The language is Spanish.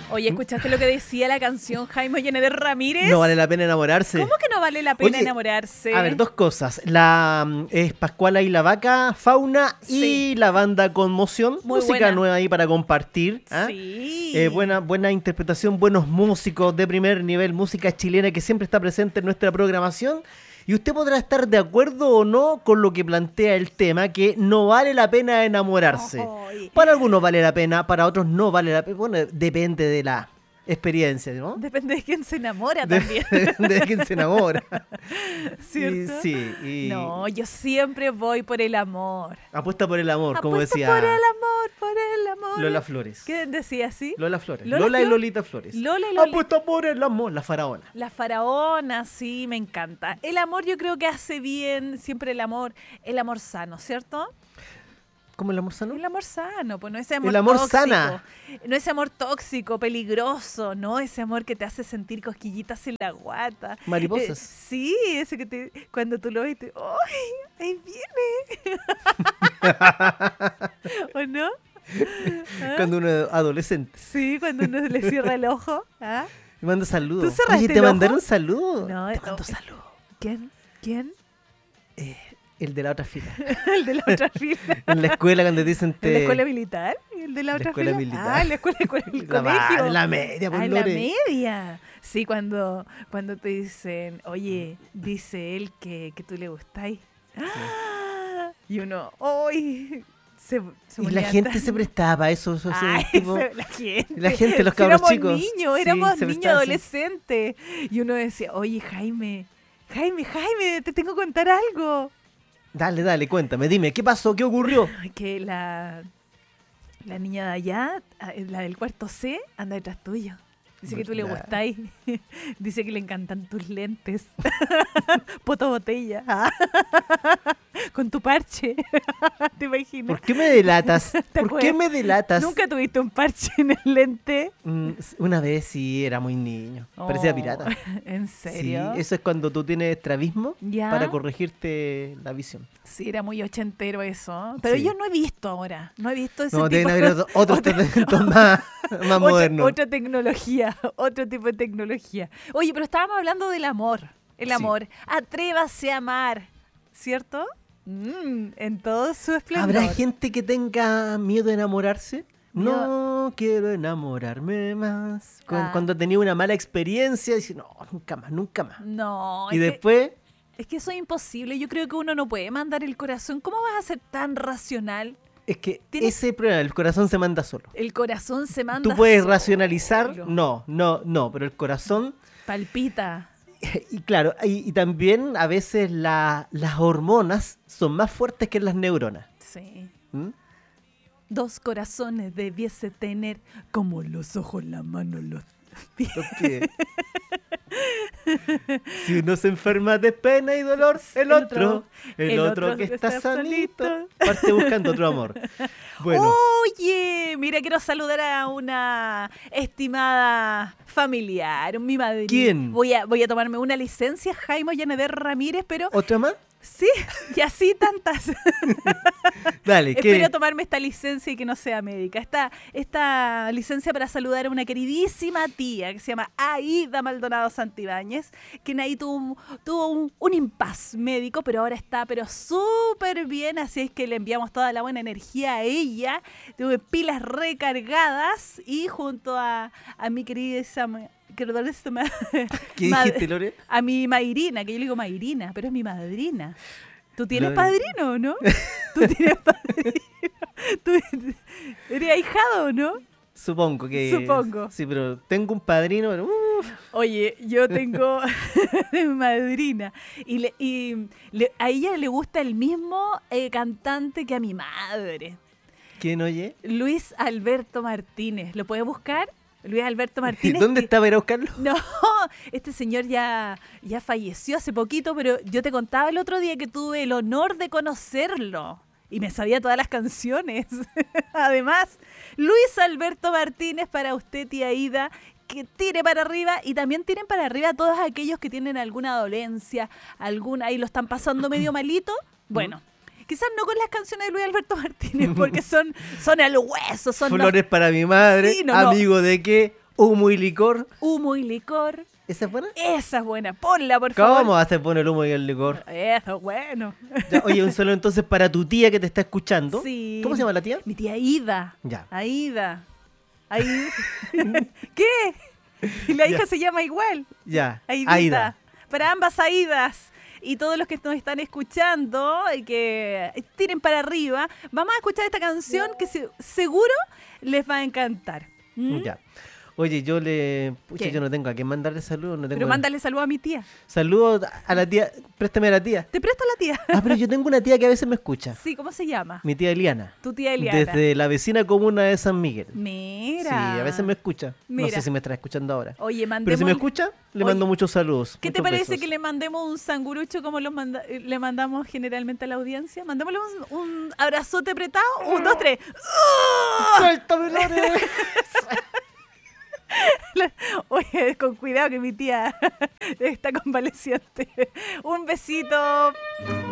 Oye, ¿escuchaste lo que decía la canción Jaime Llanerer Ramírez? No vale la pena enamorarse. ¿Cómo que no vale la pena Oye, enamorarse? A ver, dos cosas. Es Pascuala y la Vaca, Fauna Sí. y la banda Conmoción. Muy Música buena. nueva ahí para compartir. ¿Ah? Sí. Buena interpretación, buenos músicos de primer nivel, música chilena que siempre está presente en nuestra programación. Y usted podrá estar de acuerdo o no con lo que plantea el tema, que no vale la pena enamorarse. Ay. Para algunos vale la pena, para otros no vale la pena. Bueno, depende de la experiencia, ¿no? Depende de quién se enamora también. De quién se enamora. ¿Cierto? Y No, yo siempre voy por el amor. apuesta por el amor, como Apuesto decía por el amor, por el amor. Lola Flores. ¿Qué decía así? Lola Flores. ¿Lola Lola y Flor? Lolita Flores. Lola y Lolita. Apuesta por el amor, la faraona. La faraona, sí, me encanta. El amor yo creo que hace bien, siempre el amor sano, ¿cierto? ¿Cómo el amor sano? El amor sano, pues no ese amor El amor tóxico. sana. No ese amor tóxico, peligroso, no ese amor que te hace sentir cosquillitas en la guata. Mariposas. Sí, ese que cuando tú lo ves, ¡ay! Ahí viene. ¿O no? ¿Ah? Cuando uno es adolescente. Sí, cuando uno le cierra el ojo. ¿Ah? Me manda saludos. ¿Tú cerraste Oye, te el ojo? mandaron saludos. No, te mando no. saludos. ¿Quién? El de la otra fila. El de la otra fila. En la escuela cuando dicen ¿En la escuela militar? ¿Y el de la otra escuela fila? militar. Ah, en la escuela el la, colegio. la media, por Ah, en la Lore. media. Sí, cuando te dicen, oye, dice él que tú le gustáis. ¡Ah! Y uno, ¡ay! Se Y ponía la gente tan- se prestaba para eso. Ay, tipo, la gente, los Si cabros éramos chicos. niños, Sí, éramos se niños prestaba así. adolescentes. Y uno decía, oye, Jaime, te tengo que contar algo. Dale, cuéntame, dime, ¿qué pasó? ¿Qué ocurrió? Que la niña de allá, la del cuarto C, anda detrás tuyo. Dice que tú le ¿Verdad? gustáis. Dice que le encantan tus lentes. Poto botella. Con tu parche. ¿Te imaginas? ¿Por qué me delatas? ¿Te ¿Por qué acuerdas? me delatas? ¿Nunca tuviste un parche en el lente? Una vez sí, era muy niño. Parecía Oh, pirata. ¿En Sí, serio? eso es cuando tú tienes estrabismo ¿Ya? para corregirte la visión. Sí, era muy ochentero eso. Pero Sí. yo no he visto ahora. No he visto ese No, tipo deben haber otros tratamientos más modernos. Otra tecnología, otro tipo de tecnología. Oye, pero estábamos hablando del amor. El Sí. amor. Atrévase a amar, ¿cierto? En todo su esplendor. ¿Habrá gente que tenga miedo de enamorarse? Miedo. No quiero enamorarme más. Ah. Cuando tenía una mala experiencia, dice, no, nunca más, nunca más. No, Y es después, que eso es imposible. Yo creo que uno no puede mandar el corazón. ¿Cómo vas a ser tan racional? es que Tienes- ese problema, el corazón se manda solo. El corazón se manda Tú puedes solo. racionalizar, no, pero el corazón... Palpita. Y claro, y también a veces las hormonas son más fuertes que las neuronas. Sí. ¿Mm? Dos corazones debiese tener como los ojos, la mano, los pies. Porque si uno se enferma de pena y dolor, el otro que está sanito, parte buscando otro amor. Bueno, Oye, mira, quiero saludar a una estimada familiar, mi madre. ¿Quién? Voy a tomarme una licencia, Jaime Llanerer Ramírez, pero ¿otra más? sí, y así tantas. Dale, Espero ¿qué? tomarme esta licencia y que no sea médica. Esta licencia para saludar a una queridísima tía que se llama Aida Maldonado Santibáñez, quien ahí tuvo un impas médico, pero ahora está súper bien, así es que le enviamos toda la buena energía a ella. Tuve pilas recargadas y junto a mi queridísima... ¿Qué dijiste, Lore? A mi Mayrina, que yo le digo Mayrina, pero es mi madrina. ¿Tú tienes Lore. padrino o no? ¿Tú tienes padrino? ¿Tú eres ahijado o no? Supongo que... Supongo. Sí, pero tengo un padrino, pero... Oye, yo tengo mi madrina a ella le gusta el mismo cantante que a mi madre. ¿Quién oye? Luis Alberto Martínez. ¿Lo puedes buscar? Luis Alberto Martínez. ¿Dónde que- estaba ir a buscarlo? No, este señor ya falleció hace poquito, pero yo te contaba el otro día que tuve el honor de conocerlo y me sabía todas las canciones. Además, Luis Alberto Martínez, para usted, tía Ida, que tire para arriba y también tiren para arriba a todos aquellos que tienen alguna dolencia, ahí lo están pasando medio malito. Bueno, quizás no con las canciones de Luis Alberto Martínez, porque son al hueso, son Flores para mi madre, Sí, no. amigo de qué, Humo y licor. Humo y licor. ¿Esa es buena? Esa es buena. Ponla, por favor. ¿Cómo hace poner el humo y el licor? Eso es bueno. Ya, oye, un saludo entonces para tu tía que te está escuchando. Sí. ¿Cómo se llama la tía? Mi tía Aida. Ya. Aida. Aida. ¿Qué? Y la hija Ya. se llama igual. Ya. Aidita. Aida. Para ambas Aidas. Y todos los que nos están escuchando y que tiren para arriba, vamos a escuchar esta canción que seguro les va a encantar. ¿Mm? Ya. Oye, Pucha, ¿Qué? yo no tengo a quién mandarle saludos. No tengo Pero mándale saludo a mi tía. Saludos a la tía. Préstame a la tía. ¿Te presto a la tía? Ah, pero yo tengo una tía que a veces me escucha. Sí, ¿cómo se llama? Mi tía Eliana. Tu tía Eliana. Desde la vecina comuna de San Miguel. Mira. Sí, a veces me escucha. No Mira. sé si me estará escuchando ahora. Oye, Pero mandemos... si me escucha, le mando Oye, muchos saludos. ¿Qué te muchos parece besos. que le mandemos un sangurucho como le mandamos generalmente a la audiencia? Mandémosle un abrazote apretado. 1, 2, 3. ¡Suéltame, Lore! Oye, con cuidado que mi tía está convaleciente. Un besito.